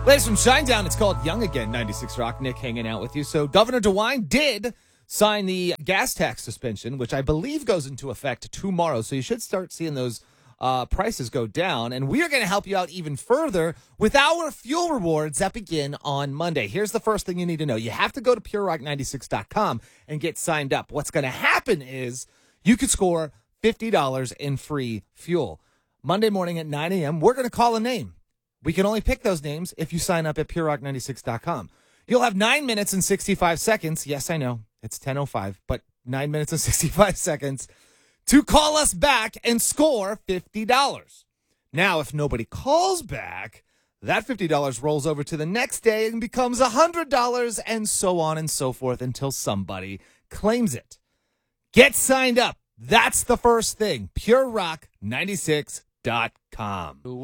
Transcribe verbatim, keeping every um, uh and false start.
Latest from Shinedown, it's called Young Again, ninety-six Rock. Nick hanging out with you. So Governor DeWine did sign the gas tax suspension, which I believe goes into effect tomorrow. So you should start seeing those uh, prices go down. And we are going to help you out even further with our fuel rewards that begin on Monday. Here's the first thing you need to know. You have to go to pure rock ninety-six dot com and get signed up. What's going to happen is you could score fifty dollars in free fuel. Monday morning at nine a.m., we're going to call a name. We can only pick those names if you sign up at pure rock ninety-six dot com. You'll have nine minutes and sixty-five seconds. Yes, I know. It's ten oh five, but nine minutes and sixty-five seconds to call us back and score fifty dollars. Now, if nobody calls back, that fifty dollars rolls over to the next day and becomes one hundred dollars, and so on and so forth until somebody claims it. Get signed up. That's the first thing. pure rock ninety-six dot com.